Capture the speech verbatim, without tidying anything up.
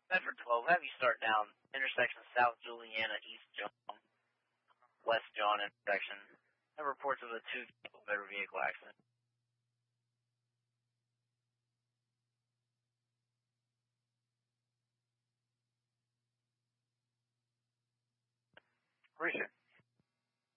Bedford twelve, have you start down intersection South Juliana, East John, West John intersection. Have reports of a two motor vehicle accident. Appreciate it.